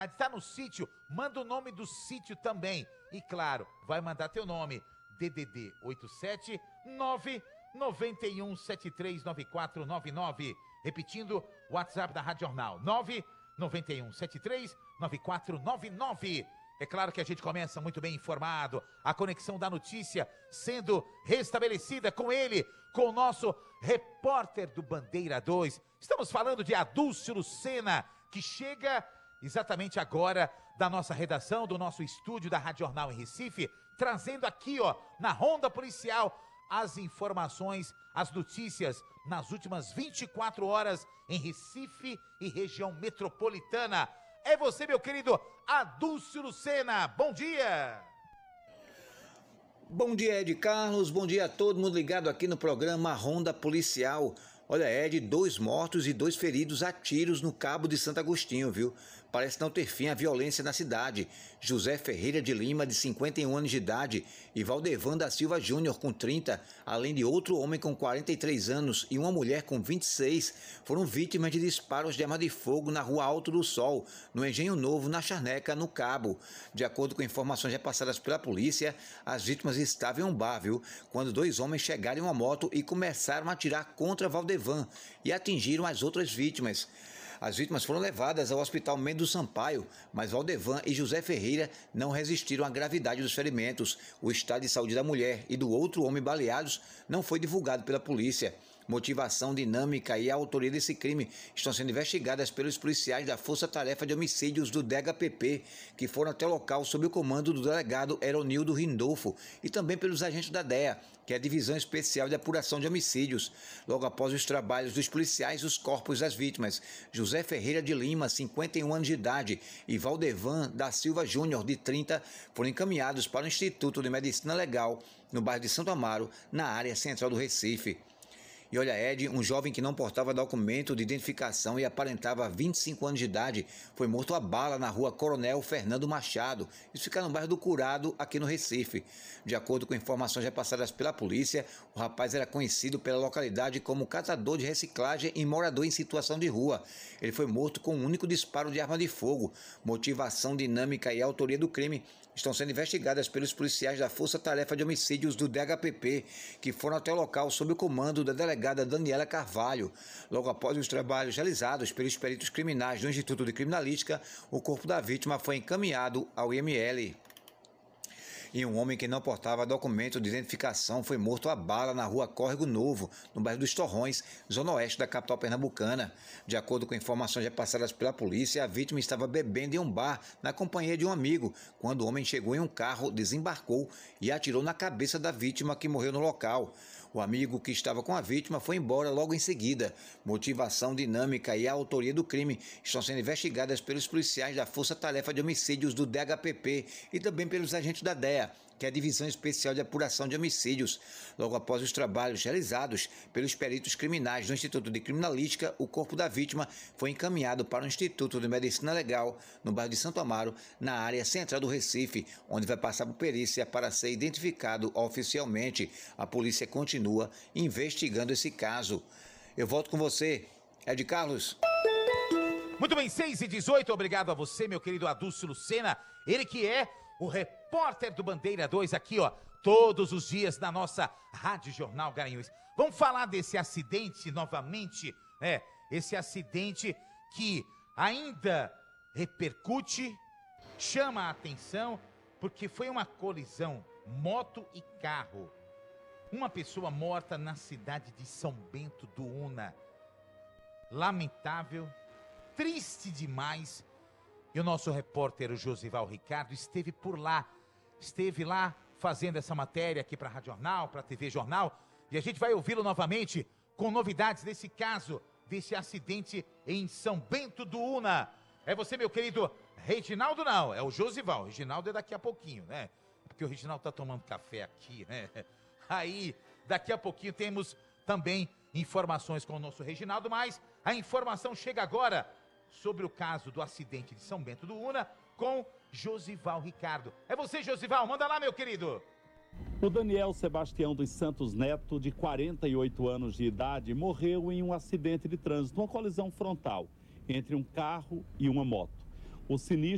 Está no sítio, manda o nome do sítio também. E claro, vai mandar teu nome. DDD 87 991739499. Repetindo, WhatsApp da Rádio Jornal, 991739499. É claro que a gente começa muito bem informado, a conexão da notícia sendo restabelecida com ele, com o nosso repórter do Bandeira 2. Estamos falando de Adúlcio Lucena, que chega exatamente agora da nossa redação, do nosso estúdio da Rádio Jornal em Recife, trazendo aqui, na Ronda Policial, as informações, as notícias nas últimas 24 horas em Recife e região metropolitana. É você, meu querido Adúlcio Lucena. Bom dia! Bom dia, Ed Carlos. Bom dia a todo mundo ligado aqui no programa Ronda Policial. Olha, Ed, 2 mortos e 2 feridos a tiros no Cabo de Santo Agostinho, viu? Parece não ter fim a violência na cidade. José Ferreira de Lima, de 51 anos de idade, e Valdevan da Silva Júnior, com 30, além de outro homem com 43 anos e uma mulher com 26, foram vítimas de disparos de arma de fogo na Rua Alto do Sol, no Engenho Novo, na Charneca, no Cabo. De acordo com informações repassadas pela polícia, as vítimas estavam em um bar, viu? Quando 2 homens chegaram em uma moto e começaram a atirar contra Valdevan e atingiram as outras vítimas. As vítimas foram levadas ao Hospital Mendes Sampaio, mas Valdevan e José Ferreira não resistiram à gravidade dos ferimentos. O estado de saúde da mulher e do outro homem baleados não foi divulgado pela polícia. Motivação, dinâmica e a autoria desse crime estão sendo investigadas pelos policiais da Força Tarefa de Homicídios do DHPP, que foram até o local sob o comando do delegado Eronildo Rindolfo, e também pelos agentes da DEA, que é a Divisão Especial de Apuração de Homicídios. Logo após os trabalhos dos policiais, os corpos das vítimas, José Ferreira de Lima, 51 anos de idade, e Valdevan da Silva Júnior, de 30, foram encaminhados para o Instituto de Medicina Legal, no bairro de Santo Amaro, na área central do Recife. E olha, Ed, um jovem que não portava documento de identificação e aparentava 25 anos de idade, foi morto a bala na rua Coronel Fernando Machado. Isso fica no bairro do Curado, aqui no Recife. De acordo com informações repassadas pela polícia, o rapaz era conhecido pela localidade como catador de reciclagem e morador em situação de rua. Ele foi morto com um único disparo de arma de fogo. Motivação, dinâmica e autoria do crime estão sendo investigadas pelos policiais da Força Tarefa de Homicídios do DHPP, que foram até o local sob o comando da delegada Daniela Carvalho. Logo após os trabalhos realizados pelos peritos criminais do Instituto de Criminalística, o corpo da vítima foi encaminhado ao IML. E um homem que não portava documento de identificação foi morto a bala na rua Córrego Novo, no bairro dos Torrões, zona oeste da capital pernambucana. De acordo com informações repassadas pela polícia, a vítima estava bebendo em um bar na companhia de um amigo, quando o homem chegou em um carro, desembarcou e atirou na cabeça da vítima, que morreu no local. O amigo que estava com a vítima foi embora logo em seguida. Motivação, dinâmica e a autoria do crime estão sendo investigadas pelos policiais da Força Tarefa de Homicídios do DHPP e também pelos agentes da DEA, que é a Divisão Especial de Apuração de Homicídios. Logo após os trabalhos realizados pelos peritos criminais do Instituto de Criminalística, o corpo da vítima foi encaminhado para o Instituto de Medicina Legal, no bairro de Santo Amaro, na área central do Recife, onde vai passar por perícia para ser identificado oficialmente. A polícia continua investigando esse caso. Eu volto com você, Ed Carlos. Muito bem, 6h18, obrigado a você, meu querido Adúlcio Lucena, ele que é o repórter do Bandeira 2 aqui, todos os dias na nossa Rádio Jornal Garanhuns. Vamos falar desse acidente novamente, esse acidente que ainda repercute, chama a atenção, porque foi uma colisão, moto e carro. Uma pessoa morta na cidade de São Bento do Una. Lamentável, triste demais. E o nosso repórter, o Josival Ricardo, esteve por lá. Esteve lá fazendo essa matéria aqui para a Rádio Jornal, para a TV Jornal. E a gente vai ouvi-lo novamente com novidades desse caso, desse acidente em São Bento do Una. É você, meu querido Reginaldo, não, é o Josival. O Reginaldo é daqui a pouquinho, né? Porque o Reginaldo está tomando café aqui, né? Aí, daqui a pouquinho temos também informações com o nosso Reginaldo, mas a informação chega agora sobre o caso do acidente de São Bento do Una com Josival Ricardo. É você, Josival, manda lá, meu querido. O Daniel Sebastião dos Santos Neto, de 48 anos de idade, morreu em um acidente de trânsito, uma colisão frontal entre um carro e uma moto. O sinistro